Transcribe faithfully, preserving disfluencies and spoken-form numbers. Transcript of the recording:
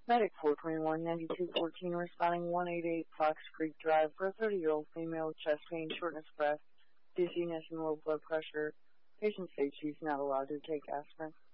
Medic four twenty-one ninety-two fourteen responding one eighty-eight Fox Creek Drive for a thirty-year-old female with chest pain, shortness of breath, dizziness, and low blood pressure. Patient states she's not allowed to take aspirin.